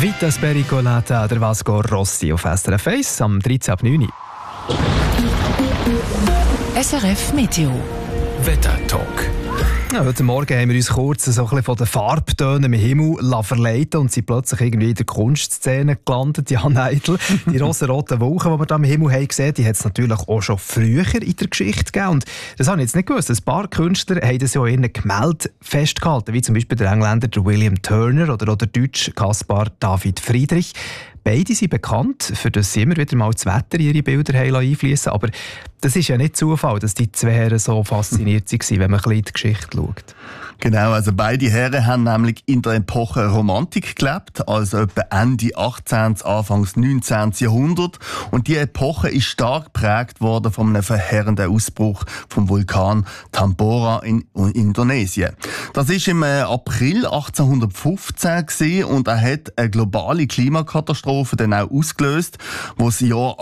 Vita Spericolata, der Vasco Rossi auf SRF 1 am 13.09. SRF Meteo. Wetter-Talk. Ja, heute Morgen haben wir uns kurz so ein bisschen von den Farbtönen im Himmel verleiten und sind plötzlich irgendwie in der Kunstszene gelandet. Ja, Neidl, die rosa-roten Wolken, die wir da im Himmel haben gesehen, die hat es natürlich auch schon früher in der Geschichte gegeben. Und das habe ich jetzt nicht gewusst. Ein paar Künstler haben das ja in ihren Gemälden festgehalten, wie zum Beispiel der Engländer der William Turner oder der Deutsche Caspar David Friedrich. Beide sind bekannt, für das sie immer wieder mal das Wetter in ihre Bilder einfließen. Aber das ist ja nicht Zufall, dass die zwei Herren so fasziniert waren, wenn man ein bisschen in die Geschichte schaut. Genau, also beide Herren haben nämlich in der Epoche Romantik gelebt, also etwa Ende 18., Anfangs 19. Jahrhundert. Und die Epoche ist stark geprägt worden von einem verheerenden Ausbruch vom Vulkan Tambora in Indonesien. Das ist im April 1815 gewesen und er hat eine globale Klimakatastrophe dann auch ausgelöst, wo das Jahr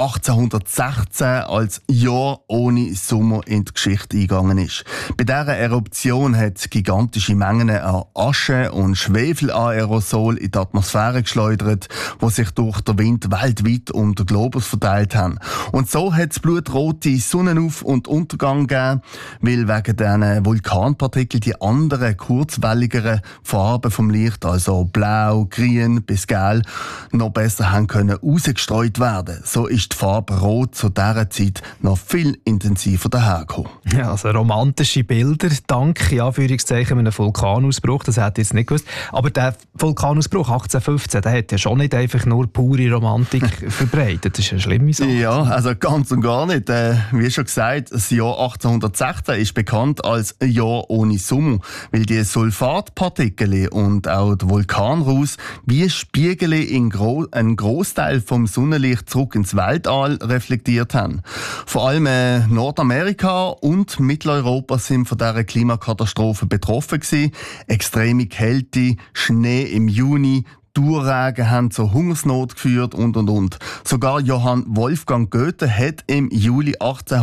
1816 als Jahr ohne Sommer in die Geschichte eingegangen ist. Bei dieser Eruption hat gigantische Mengen an Asche und Schwefelaerosol in die Atmosphäre geschleudert, die sich durch den Wind weltweit um den Globus verteilt haben. Und so hat es blutrote Sonnenauf- und Untergang gegeben, weil wegen diesen Vulkanpartikeln die anderen kurzwelligeren Farben vom Licht, also blau, grün bis gelb, noch besser haben können rausgestreut werden. So ist die Farbe Rot zu dieser Zeit noch viel intensiver dahergekommen. Ja, also romantische Bilder, dank in Anführungszeichen einem Vulkanausbruch, das hätte ich jetzt nicht gewusst. Aber der Vulkanausbruch 1815, der hat ja schon nicht einfach nur pure Romantik verbreitet. Das ist eine schlimme Sache. Ja, also ganz und gar nicht. Wie schon gesagt, das Jahr 1816 ist bekannt als Jahr ohne Sommer, weil die Sulfatpartikel und auch der Vulkanruß wie Spiegel einen Großteil vom Sonnenlicht zurück ins Weltall reflektiert haben. Vor allem Nordamerika und Mitteleuropa sind von dieser Klimakatastrophe betroffen gewesen. Extreme Kälte, Schnee im Juni, Durchregen haben zur Hungersnot geführt und. Sogar Johann Wolfgang Goethe hat im Juli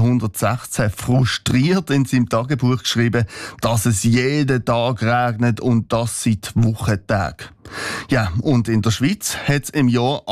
1816 frustriert in seinem Tagebuch geschrieben, dass es jeden Tag regnet und das seit Wochentagen. Ja, und in der Schweiz hat es im Jahr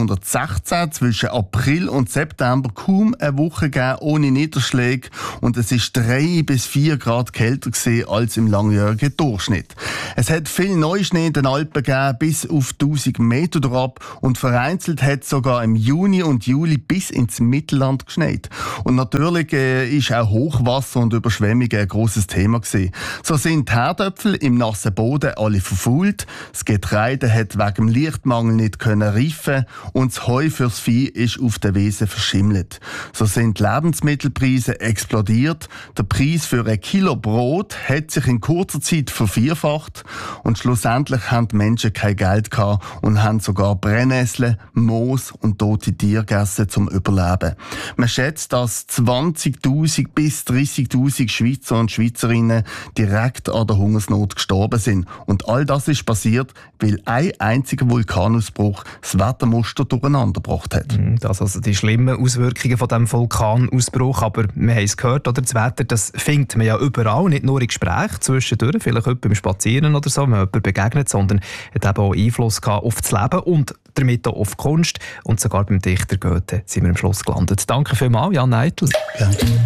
1816 zwischen April und September kaum eine Woche gegeben ohne Niederschläge und es ist 3 bis 4 Grad kälter gewesen als im langjährigen Durchschnitt. Es hat viel Neuschnee in den Alpen gegeben, bis auf 1000 Meter herab und vereinzelt hat es sogar im Juni und Juli bis ins Mittelland geschneit. Und natürlich ist auch Hochwasser und Überschwemmungen ein grosses Thema gewesen. So sind die Herdöpfel im nassen Boden alle verfault, das Getreide hat wegen dem Lichtmangel nicht können reifen und das Heu fürs Vieh ist auf der Wiese verschimmelt. So sind die Lebensmittelpreise explodiert. Der Preis für ein Kilo Brot hat sich in kurzer Zeit vervierfacht und schlussendlich haben die Menschen kein Geld gehabt und haben sogar Brennnesseln, Moos und tote Tiere gegessen zum Überleben. Man schätzt, dass 20.000 bis 30.000 Schweizer und Schweizerinnen direkt an der Hungersnot gestorben sind. Und all das ist passiert, weil ein einziger Vulkanausbruch das Wettermuster durcheinandergebracht hat. Das also die schlimmen Auswirkungen von diesem Vulkanausbruch. Aber wir haben es gehört, oder? Das Wetter, das findet man ja überall, nicht nur in Gesprächen zwischendurch, vielleicht auch beim Spazieren oder so, wenn man jemandem begegnet, sondern hat eben auch Einfluss auf das Leben und damit auch auf die Kunst. Und sogar beim Dichter Goethe sind wir am Schluss gelandet. Danke vielmals, Jan Neidl. Ja.